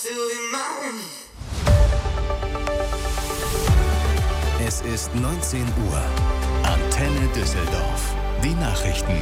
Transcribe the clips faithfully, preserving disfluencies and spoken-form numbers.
Es ist neunzehn Uhr. Antenne Düsseldorf. Die Nachrichten.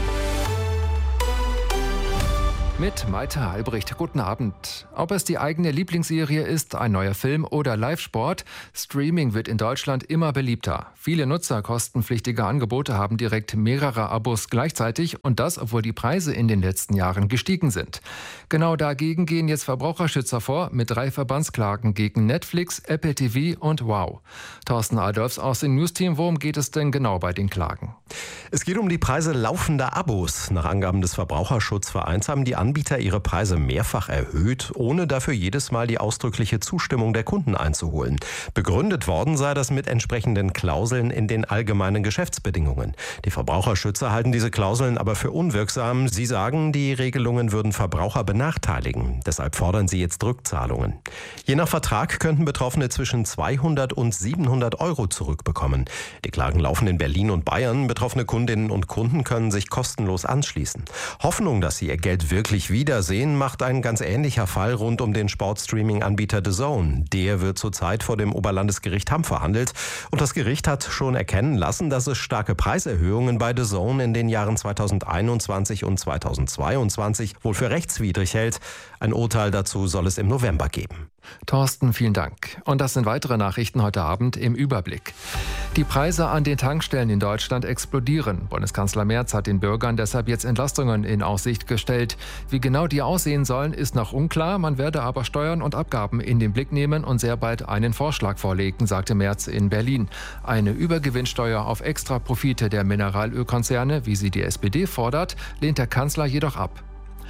Mit Maite Albrecht. Guten Abend. Ob es die eigene Lieblingsserie ist, ein neuer Film oder Live-Sport, Streaming wird in Deutschland immer beliebter. Viele Nutzer kostenpflichtige Angebote haben direkt mehrere Abos gleichzeitig und das, obwohl die Preise in den letzten Jahren gestiegen sind. Genau dagegen gehen jetzt Verbraucherschützer vor mit drei Verbandsklagen gegen Netflix, Apple T V und Wow. Thorsten Adolfs aus dem Newsteam. Worum geht es denn genau bei den Klagen? Es geht um die Preise laufender Abos. Nach Angaben des Verbraucherschutzvereins haben die Anbieter ihre Preise mehrfach erhöht, ohne dafür jedes Mal die ausdrückliche Zustimmung der Kunden einzuholen. Begründet worden sei das mit entsprechenden Klauseln in den allgemeinen Geschäftsbedingungen. Die Verbraucherschützer halten diese Klauseln aber für unwirksam. Sie sagen, die Regelungen würden Verbraucher benachteiligen. Deshalb fordern sie jetzt Rückzahlungen. Je nach Vertrag könnten Betroffene zwischen zweihundert und siebenhundert Euro zurückbekommen. Die Klagen laufen in Berlin und Bayern. Betroffene Kundinnen und Kunden können sich kostenlos anschließen. Hoffnung, dass sie ihr Geld wirklich wiedersehen, macht ein ganz ähnlicher Fall rund um den Sportstreaming-Anbieter The Zone. Der wird zurzeit vor dem Oberlandesgericht Hamm verhandelt. Und das Gericht hat schon erkennen lassen, dass es starke Preiserhöhungen bei The Zone in den Jahren zweitausendeinundzwanzig und zweitausendzweiundzwanzig wohl für rechtswidrig hält. Ein Urteil dazu soll es im November geben. Thorsten, vielen Dank. Und das sind weitere Nachrichten heute Abend im Überblick. Die Preise an den Tankstellen in Deutschland explodieren. Bundeskanzler Merz hat den Bürgern deshalb jetzt Entlastungen in Aussicht gestellt. Wie genau die aussehen sollen, ist noch unklar. Man werde aber Steuern und Abgaben in den Blick nehmen und sehr bald einen Vorschlag vorlegen, sagte Merz in Berlin. Eine Übergewinnsteuer auf Extraprofite der Mineralölkonzerne, wie sie die S P D fordert, lehnt der Kanzler jedoch ab.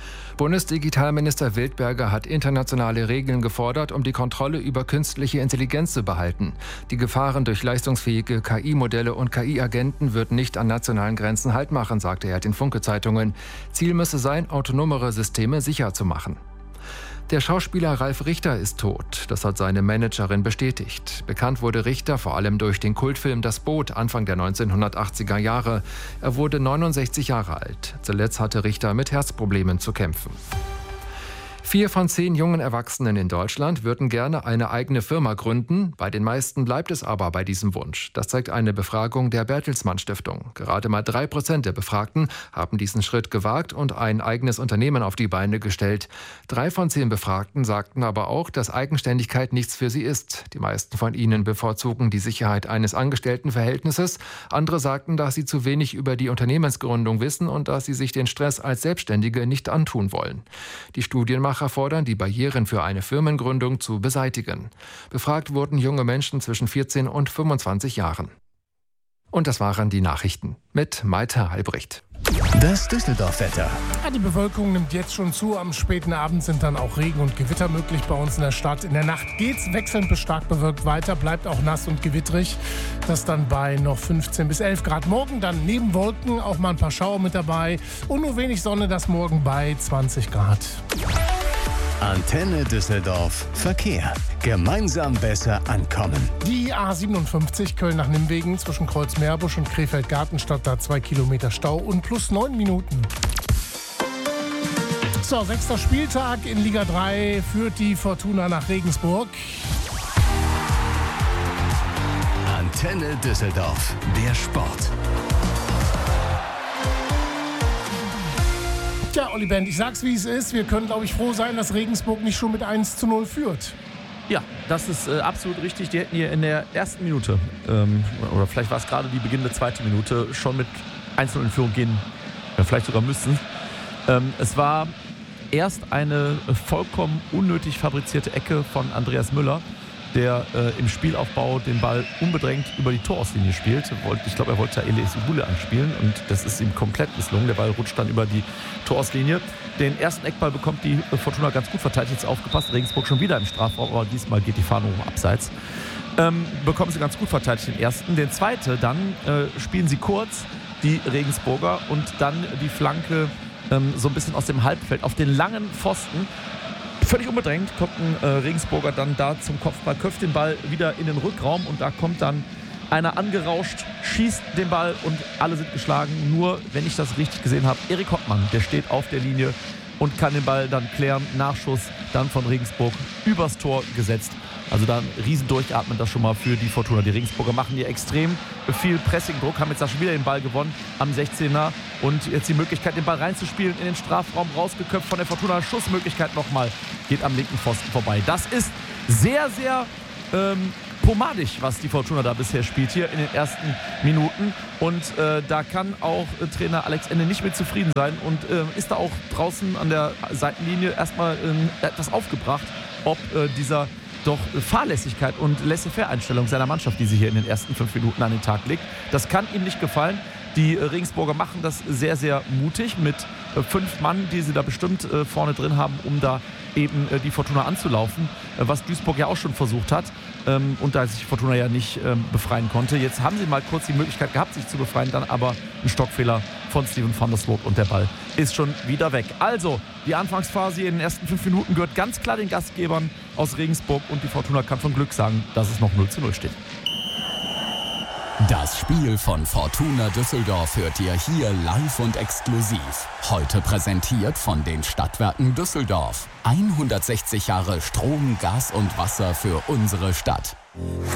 Bundesdigitalminister Wildberger hat internationale Regeln gefordert, um die Kontrolle über künstliche Intelligenz zu behalten. Die Gefahren durch leistungsfähige K I-Modelle und K I-Agenten würden nicht an nationalen Grenzen Halt machen, sagte er den Funke-Zeitungen. Ziel müsse sein, autonomere Systeme sicher zu machen. Der Schauspieler Ralf Richter ist tot. Das hat seine Managerin bestätigt. Bekannt wurde Richter vor allem durch den Kultfilm Das Boot Anfang der neunzehnhundertachtziger Jahre. Er wurde neunundsechzig Jahre alt. Zuletzt hatte Richter mit Herzproblemen zu kämpfen. Vier von zehn jungen Erwachsenen in Deutschland würden gerne eine eigene Firma gründen. Bei den meisten bleibt es aber bei diesem Wunsch. Das zeigt eine Befragung der Bertelsmann Stiftung. Gerade mal drei Prozent der Befragten haben diesen Schritt gewagt und ein eigenes Unternehmen auf die Beine gestellt. Drei von zehn Befragten sagten aber auch, dass Eigenständigkeit nichts für sie ist. Die meisten von ihnen bevorzugen die Sicherheit eines Angestelltenverhältnisses. Andere sagten, dass sie zu wenig über die Unternehmensgründung wissen und dass sie sich den Stress als Selbstständige nicht antun wollen. Die Studienmacher fordern, die Barrieren für eine Firmengründung zu beseitigen. Befragt wurden junge Menschen zwischen vierzehn und fünfundzwanzig Jahren. Und das waren die Nachrichten mit Maite Albrecht. Das Düsseldorf-Wetter. Ja, die Bewölkung nimmt jetzt schon zu. Am späten Abend sind dann auch Regen und Gewitter möglich bei uns in der Stadt. In der Nacht geht's wechselnd bis stark bewölkt weiter, bleibt auch nass und gewittrig. Das dann bei noch fünfzehn bis elf Grad. Morgen dann neben Wolken auch mal ein paar Schauer mit dabei und nur wenig Sonne, das morgen bei zwanzig Grad. Antenne Düsseldorf Verkehr. Gemeinsam besser ankommen. Die A siebenundfünfzig Köln nach Nimwegen zwischen Kreuzmeerbusch und Krefeld-Gartenstadt, da zwei Kilometer Stau und plus neun Minuten. So, sechster Spieltag in Liga drei führt die Fortuna nach Regensburg. Antenne Düsseldorf, der Sport. Tja, Olli Bent, ich sag's wie es ist. Wir können, glaube ich, froh sein, dass Regensburg nicht schon mit eins zu null führt. Ja, das ist äh, absolut richtig. Die hätten hier in der ersten Minute, ähm, oder vielleicht war es gerade die beginnende zweite Minute, schon mit eins zu null in Führung gehen, ja, vielleicht sogar müssen. Ähm, es war erst eine vollkommen unnötig fabrizierte Ecke von Andreas Müller, der äh, im Spielaufbau den Ball unbedrängt über die Torauslinie spielt. Ich glaube, er wollte Elias Ibule anspielen und das ist ihm komplett misslungen. Der Ball rutscht dann über die Torauslinie. Den ersten Eckball bekommt die Fortuna ganz gut verteidigt. Jetzt aufgepasst, Regensburg schon wieder im Strafraum, aber diesmal geht die Fahne um abseits. Ähm, bekommen sie ganz gut verteidigt den ersten. Den zweiten dann äh, spielen sie kurz, die Regensburger, und dann die Flanke ähm, so ein bisschen aus dem Halbfeld auf den langen Pfosten. Völlig unbedrängt kommt ein äh, Regensburger dann da zum Kopfball, köpft den Ball wieder in den Rückraum und da kommt dann einer angerauscht, schießt den Ball und alle sind geschlagen. Nur, wenn ich das richtig gesehen habe, Erik Hoppmann, der steht auf der Linie und kann den Ball dann klären. Nachschuss dann von Regensburg übers Tor gesetzt. Also da ein riesen Durchatmen das schon mal für die Fortuna. Die Regensburger machen hier extrem viel Pressingdruck, haben jetzt auch schon wieder den Ball gewonnen am sechzehner und jetzt die Möglichkeit, den Ball reinzuspielen, in den Strafraum rausgeköpft von der Fortuna. Schussmöglichkeit nochmal, geht am linken Pfosten vorbei. Das ist sehr, sehr ähm, pomadig, was die Fortuna da bisher spielt, hier in den ersten Minuten. Und äh, da kann auch äh, Trainer Alex Ende nicht mit zufrieden sein und äh, ist da auch draußen an der Seitenlinie erstmal äh, etwas aufgebracht, ob äh, dieser doch Fahrlässigkeit und Laissez-faire-Einstellung seiner Mannschaft, die sie hier in den ersten fünf Minuten an den Tag legt. Das kann ihm nicht gefallen. Die Regensburger machen das sehr, sehr mutig mit fünf Mann, die sie da bestimmt vorne drin haben, um da eben die Fortuna anzulaufen, was Duisburg ja auch schon versucht hat und da sich Fortuna ja nicht befreien konnte. Jetzt haben sie mal kurz die Möglichkeit gehabt, sich zu befreien, dann aber ein Stockfehler von Steven van der Sloot und der Ball ist schon wieder weg. Also, die Anfangsphase in den ersten fünf Minuten gehört ganz klar den Gastgebern aus Regensburg und die Fortuna kann von Glück sagen, dass es noch null zu null steht. Das Spiel von Fortuna Düsseldorf hört ihr hier live und exklusiv. Heute präsentiert von den Stadtwerken Düsseldorf. hundertsechzig Jahre Strom, Gas und Wasser für unsere Stadt.